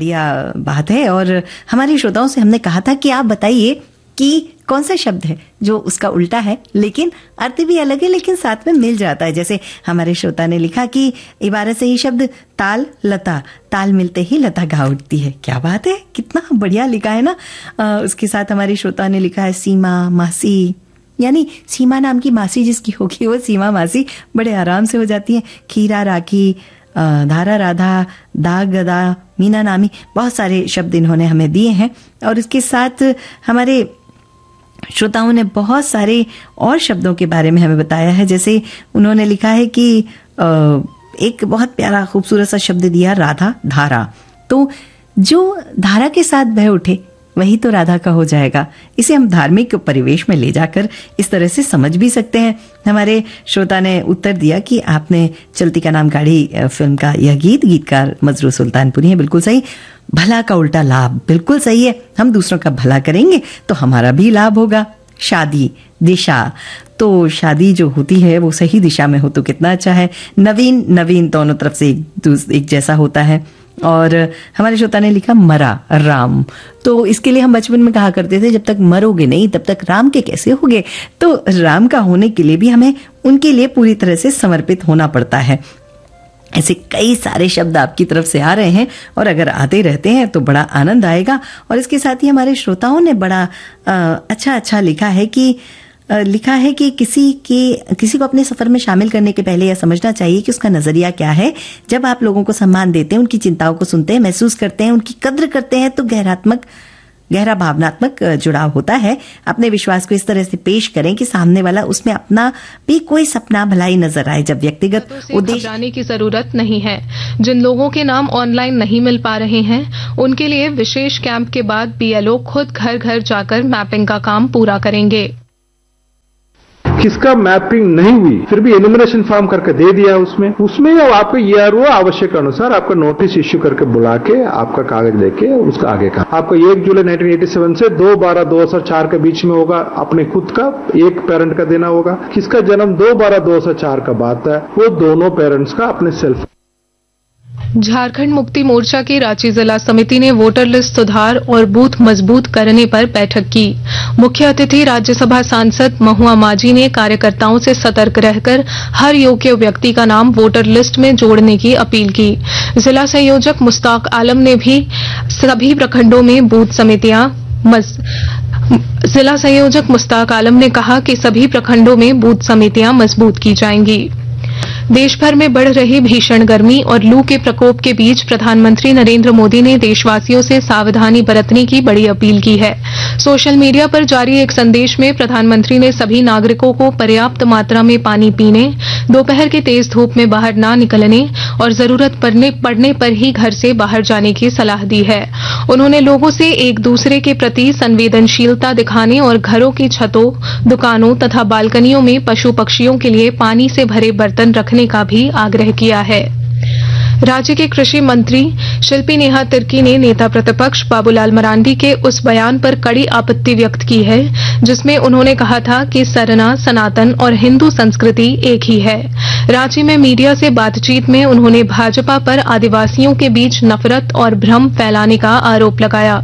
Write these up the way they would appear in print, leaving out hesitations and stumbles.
बढ़िया बात है। और हमारे श्रोताओं से हमने कहा था कि आप बताइए कि कौन सा शब्द है जो उसका उल्टा है, लेकिन अर्थ भी अलग है लेकिन साथ में मिल जाता है। जैसे हमारे श्रोता ने लिखा कि इबारत से ही शब्द ताल लता, ताल मिलते ही लता गा उठती है। क्या बात है, कितना बढ़िया लिखा है ना। उसके साथ हमारे श्रोता ने लिखा है सीमा मासी, यानी सीमा नाम की मासी जिसकी होगी वो सीमा मासी बड़े आराम से हो जाती है। खीरा राखी, धारा राधा, दाग गदा, मीना नामी, बहुत सारे शब्द इन्होंने हमें दिए हैं। और इसके साथ हमारे श्रोताओं ने बहुत सारे और शब्दों के बारे में हमें बताया है। जैसे उन्होंने लिखा है कि एक बहुत प्यारा खूबसूरत सा शब्द दिया, राधा धारा। तो जो धारा के साथ बह उठे वही तो राधा का हो जाएगा। इसे हम धार्मिक परिवेश में ले जाकर इस तरह से समझ भी सकते हैं। हमारे श्रोता ने उत्तर दिया कि आपने चलती का नाम गाड़ी फिल्म का यह गीतकार मजरू सुल्तानपुरी है। बिल्कुल सही। भला का उल्टा लाभ, बिल्कुल सही है। हम दूसरों का भला करेंगे तो हमारा भी लाभ होगा। शादी, दिशा, तो शादी जो होती है वो सही दिशा में हो तो कितना अच्छा है। नवीन, नवीन दोनों तरफ से एक जैसा होता है। और हमारे श्रोता ने लिखा मरा, राम। तो इसके लिए हम बचपन में कहा करते थे जब तक मरोगे नहीं तब तक राम के कैसे होगे। तो राम का होने के लिए भी हमें उनके लिए पूरी तरह से समर्पित होना पड़ता है। ऐसे कई सारे शब्द आपकी तरफ से आ रहे हैं और अगर आते रहते हैं तो बड़ा आनंद आएगा। और इसके साथ ही हमारे श्रोताओं ने बड़ा अच्छा लिखा है कि किसी को अपने सफर में शामिल करने के पहले यह समझना चाहिए कि उसका नजरिया क्या है। जब आप लोगों को सम्मान देते हैं, उनकी चिंताओं को सुनते हैं, महसूस करते हैं, उनकी कद्र करते हैं तो गहरा भावनात्मक जुड़ाव होता है। अपने विश्वास को इस तरह से पेश करें कि सामने वाला उसमें अपना भी कोई सपना भलाई नजर आए। जब व्यक्तिगत उद्देश्य घबराने की जरूरत नहीं है। जिन लोगों के नाम ऑनलाइन नहीं मिल पा रहे हैं उनके लिए विशेष कैंप के बाद बीएलओ खुद घर घर जाकर मैपिंग का काम पूरा करेंगे। किसका मैपिंग नहीं हुई फिर भी एनुमरेशन फॉर्म करके दे दिया उसमें आपको ईआरओ आवश्यक अनुसार आपका नोटिस इश्यू करके बुला के आपका कागज लेके उसका आगे का आपको 1 जुलाई 1987 से 2/12/2004 के बीच में होगा। अपने खुद का एक पेरेंट का देना होगा। किसका जन्म 2/12/2004 का बात है वो दोनों पेरेंट्स का अपने सेल्फ। झारखंड मुक्ति मोर्चा की रांची जिला समिति ने वोटर लिस्ट सुधार और बूथ मजबूत करने पर बैठक की। मुख्य अतिथि राज्यसभा सांसद महुआ माझी ने कार्यकर्ताओं से सतर्क रहकर हर योग्य व्यक्ति का नाम वोटर लिस्ट में जोड़ने की अपील की। जिला संयोजक मुश्ताक आलम ने भी सभी प्रखंडों में बूथ समितियां जिला संयोजक मुश्ताक आलम ने कहा कि सभी प्रखंडों में बूथ समितियां मजबूत की जाएंगी। देश भर में बढ़ रही भीषण गर्मी और लू के प्रकोप के बीच प्रधानमंत्री नरेंद्र मोदी ने देशवासियों से सावधानी बरतने की बड़ी अपील की है। सोशल मीडिया पर जारी एक संदेश में प्रधानमंत्री ने सभी नागरिकों को पर्याप्त मात्रा में पानी पीने, दोपहर की तेज धूप में बाहर न निकलने और जरूरत पड़ने पर ही घर से बाहर जाने की सलाह दी है। उन्होंने लोगों से एक दूसरे के प्रति संवेदनशीलता दिखाने और घरों की छतों, दुकानों तथा बालकनियों में पशु पक्षियों के लिए पानी से भरे बर्तन रखने का भी आग्रह किया है। राज्य के कृषि मंत्री शिल्पी नेहा तिर्की ने नेता प्रतिपक्ष बाबूलाल मरांडी के उस बयान पर कड़ी आपत्ति व्यक्त की है जिसमें उन्होंने कहा था कि सरना, सनातन और हिंदू संस्कृति एक ही है। रांची में मीडिया से बातचीत में उन्होंने भाजपा पर आदिवासियों के बीच नफरत और भ्रम फैलाने का आरोप लगाया।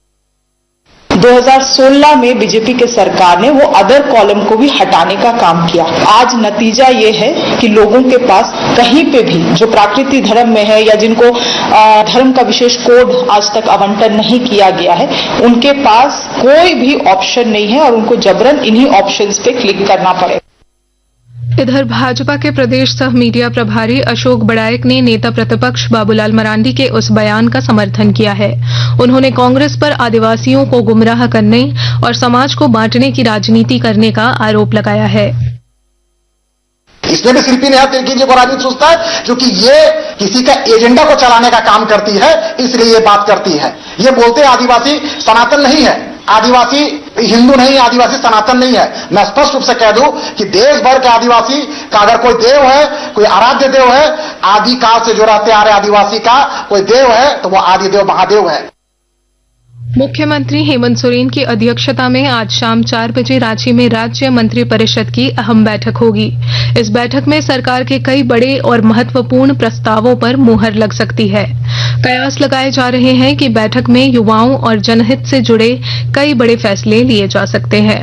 2016 में बीजेपी के सरकार ने वो अदर कॉलम को भी हटाने का काम किया। आज नतीजा ये है कि लोगों के पास कहीं पे भी जो प्राकृतिक धर्म में है या जिनको धर्म का विशेष कोड आज तक आवंटन नहीं किया गया है, उनके पास कोई भी ऑप्शन नहीं है और उनको जबरन इन्हीं ऑप्शंस पे क्लिक करना पड़ेगा। इधर भाजपा के प्रदेश सह मीडिया प्रभारी अशोक बड़ायक ने नेता प्रतिपक्ष बाबूलाल मरांडी के उस बयान का समर्थन किया है। उन्होंने कांग्रेस पर आदिवासियों को गुमराह करने और समाज को बांटने की राजनीति करने का आरोप लगाया है। इसलिए भी शिल्पी नेहा तिर्की जी को राजनीति सोचता है क्योंकि ये किसी का एजेंडा को चलाने का काम करती है, इसलिए ये बात करती है। ये बोलते हैं आदिवासी सनातन नहीं है, आदिवासी हिंदू नहीं, आदिवासी सनातन नहीं है। मैं स्पष्ट रूप से कह दूं कि देश भर के आदिवासी का अगर कोई देव है, कोई आराध्य देव है, आदिकाल से जो रहते आ रहे आदिवासी का कोई देव है तो वो आदिदेव महादेव है। मुख्यमंत्री हेमंत सोरेन की अध्यक्षता में आज शाम 4 बजे रांची में राज्य मंत्रिपरिषद की अहम बैठक होगी। इस बैठक में सरकार के कई बड़े और महत्वपूर्ण प्रस्तावों पर मुहर लग सकती है। कयास लगाए जा रहे हैं कि बैठक में युवाओं और जनहित से जुड़े कई बड़े फैसले लिए जा सकते हैं।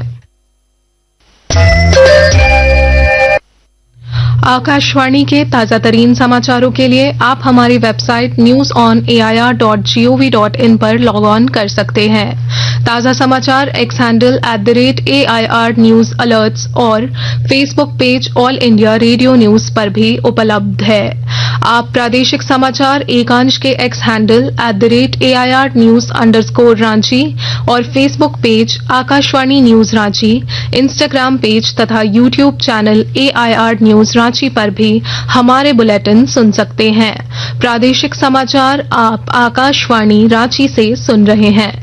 आकाशवाणी के ताजा तरीन समाचारों के लिए आप हमारी वेबसाइट newsonair.gov.in पर लॉग ऑन कर सकते हैं। ताजा समाचार x handle @AIR news alerts और Facebook page all India radio news पर भी उपलब्ध है। आप प्रादेशिक समाचार एकांश के x handle @AIR news _Ranchi और Facebook page Akashvani news Ranchi, Instagram page तथा YouTube channel AIR news Ranchi पर भी हमारे बुलेटिन सुन सकते हैं। प्रादेशिक समाचार आप आकाशवाणी रांची से सुन रहे हैं।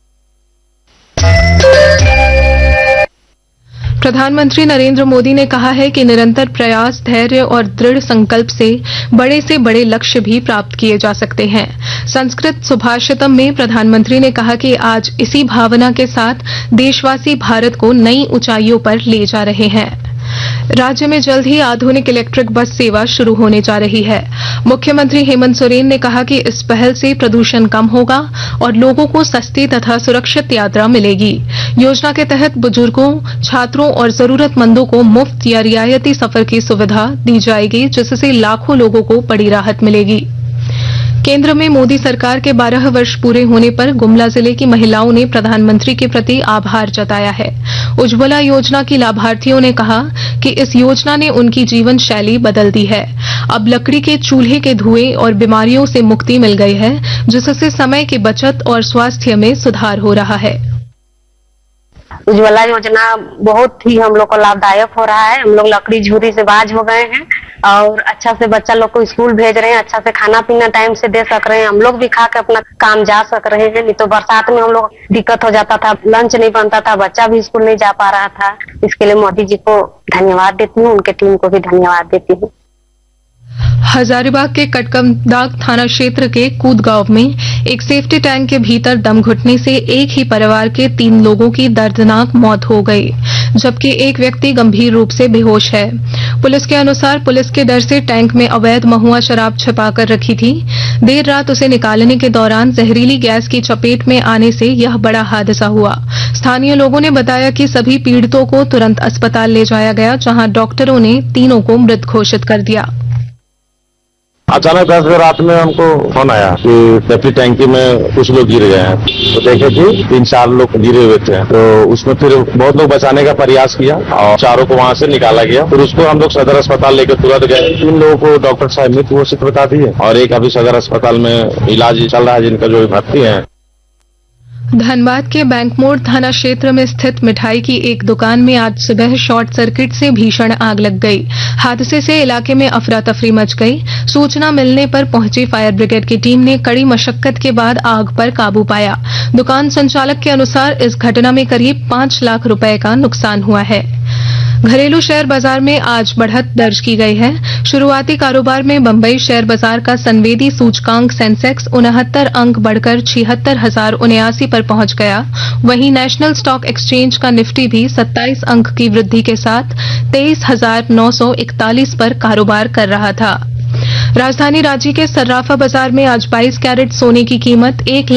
प्रधानमंत्री नरेंद्र मोदी ने कहा है कि निरंतर प्रयास, धैर्य और दृढ़ संकल्प से बड़े लक्ष्य भी प्राप्त किए जा सकते हैं। संस्कृत सुभाषितम में प्रधानमंत्री ने कहा कि आज इसी भावना के साथ देशवासी भारत को नई ऊंचाइयों पर ले जा रहे हैं। राज्य में जल्द ही आधुनिक इलेक्ट्रिक बस सेवा शुरू होने जा रही है। मुख्यमंत्री हेमंत सोरेन ने कहा कि इस पहल से प्रदूषण कम होगा और लोगों को सस्ती तथा सुरक्षित यात्रा मिलेगी। योजना के तहत बुजुर्गों, छात्रों और जरूरतमंदों को मुफ्त या रियायती सफर की सुविधा दी जाएगी, जिससे लाखों लोगों को बड़ी राहत मिलेगी। केंद्र में मोदी सरकार के 12 वर्ष पूरे होने पर गुमला जिले की महिलाओं ने प्रधानमंत्री के प्रति आभार जताया है। उज्ज्वला योजना की लाभार्थियों ने कहा कि इस योजना ने उनकी जीवन शैली बदल दी है। अब लकड़ी के चूल्हे के धुएं और बीमारियों से मुक्ति मिल गई है, जिससे समय की बचत और स्वास्थ्य में सुधार हो रहा है। उज्ज्वला योजना बहुत ही हम लोग को लाभदायक हो रहा है। हम लोग लकड़ी झूरी से बाज हो गए हैं और अच्छा से बच्चा लोग को स्कूल भेज रहे हैं, अच्छा से खाना पीना टाइम से दे सक रहे हैं। हम लोग भी खा के अपना काम जा सक रहे हैं। नहीं तो बरसात में हम लोग दिक्कत हो जाता था, लंच नहीं बनता था, बच्चा भी स्कूल नहीं जा पा रहा था। इसके लिए मोदी जी को धन्यवाद देती हूँ, उनके टीम को भी धन्यवाद देती हूँ। हजारीबाग के कटकमदाग थाना क्षेत्र के कूद गांव में एक सेफ्टी टैंक के भीतर दम घुटने से एक ही परिवार के 3 लोगों की दर्दनाक मौत हो गई, जबकि एक व्यक्ति गंभीर रूप से बेहोश है। पुलिस के अनुसार पुलिस के डर से टैंक में अवैध महुआ शराब छिपाकर रखी थी। देर रात उसे निकालने के दौरान जहरीली गैस की चपेट में आने से यह बड़ा हादसा हुआ। स्थानीय लोगों ने बताया कि सभी पीड़ितों को तुरंत अस्पताल ले जाया गया, जहां डॉक्टरों ने तीनों को मृत घोषित कर दिया। अचानक 10 बजे रात में हमको फोन आया कि सेफ्टी टैंकी में कुछ लोग गिर गए हैं। तो देखे कि 3-4 लोग गिरे हुए थे। तो उसमें फिर बहुत लोग बचाने का प्रयास किया और चारों को वहां से निकाला गया। फिर उसको हम लोग सदर अस्पताल लेकर तुरंत गए। 3 लोगों को डॉक्टर साहब मृत घोषित बता दिए और एक अभी सदर अस्पताल में इलाज चल रहा है, जिनका जो भर्ती है। धनबाद के बैंक मोड़ थाना क्षेत्र में स्थित मिठाई की एक दुकान में आज सुबह शॉर्ट सर्किट से भीषण आग लग गई। हादसे से इलाके में अफरा तफरी मच गई। सूचना मिलने पर पहुंची फायर ब्रिगेड की टीम ने कड़ी मशक्कत के बाद आग पर काबू पाया। दुकान संचालक के अनुसार इस घटना में करीब 5 लाख रुपए का नुकसान हुआ है। घरेलू शेयर बाजार में आज बढ़त दर्ज की गई है। शुरुआती कारोबार में बंबई शेयर बाजार का संवेदी सूचकांक सेंसेक्स 69 अंक बढ़कर 76,079 पर पहुंच गया। वहीं नेशनल स्टॉक एक्सचेंज का निफ्टी भी 27 अंक की वृद्धि के साथ 23,941 पर कारोबार कर रहा था। राजधानी रांची के सर्राफा बाजार में आज 22 कैरेट सोने की कीमत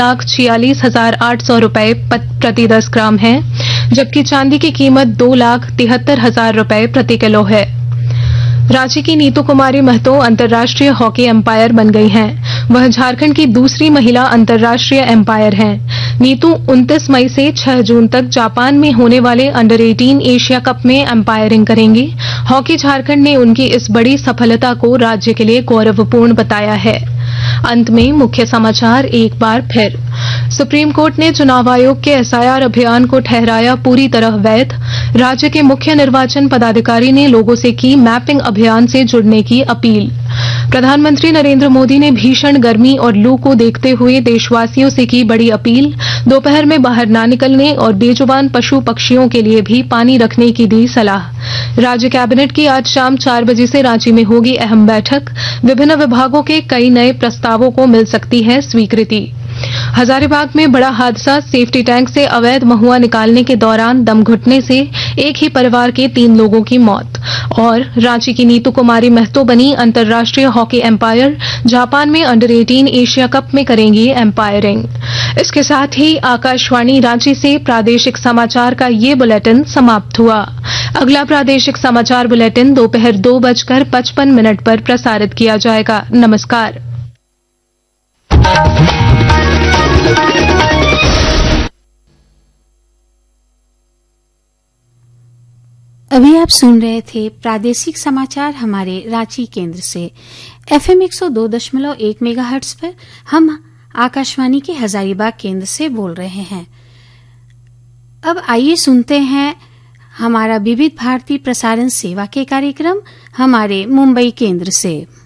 1,46,800 रुपए प्रति 10 ग्राम है, जबकि चांदी की कीमत 2,73,000 रुपए प्रति किलो है। रांची की नीतू कुमारी महतो अंतर्राष्ट्रीय हॉकी एम्पायर बन गई हैं। वह झारखंड की दूसरी महिला अंतर्राष्ट्रीय एम्पायर हैं। नीतू 29 मई से 6 जून तक जापान में होने वाले अंडर 18 एशिया कप में एम्पायरिंग करेंगी। हॉकी झारखंड ने उनकी इस बड़ी सफलता को राज्य के लिए गौरवपूर्ण बताया है। अंत में मुख्य समाचार एक बार फिर। सुप्रीम कोर्ट ने चुनाव आयोग के एसआईआर अभियान को ठहराया पूरी तरह वैध। राज्य के मुख्य निर्वाचन पदाधिकारी ने लोगों से की मैपिंग अभियान से जुड़ने की अपील। प्रधानमंत्री नरेंद्र मोदी ने भीषण गर्मी और लू को देखते हुए देशवासियों से की बड़ी अपील। दोपहर में बाहर न निकलने और बेजुबान पशु पक्षियों के लिए भी पानी रखने की दी सलाह। राज्य कैबिनेट की आज शाम 4 बजे से रांची में होगी अहम बैठक। विभिन्न विभागों के कई नए प्रस्तावों को मिल सकती है स्वीकृति। हजारीबाग में बड़ा हादसा, सेफ्टी टैंक से अवैध महुआ निकालने के दौरान दम घुटने से एक ही परिवार के 3 लोगों की मौत। और रांची की नीतू कुमारी महतो बनी अंतर्राष्ट्रीय हॉकी एम्पायर, जापान में अंडर-18 एशिया कप में करेंगी एम्पायरिंग। इसके साथ ही आकाशवाणी रांची से प्रादेशिक समाचार का ये बुलेटिन समाप्त हुआ। अगला प्रादेशिक समाचार बुलेटिन दोपहर 2:55 पर प्रसारित किया जाएगा। नमस्कार। अभी आप सुन रहे थे प्रादेशिक समाचार हमारे रांची केंद्र से। FM 102.1 मेगाहर्ट्ज पर हम आकाशवाणी के हजारीबाग केंद्र से बोल रहे हैं। अब आइए सुनते हैं हमारा विविध भारती प्रसारण सेवा के कार्यक्रम हमारे मुंबई केंद्र से।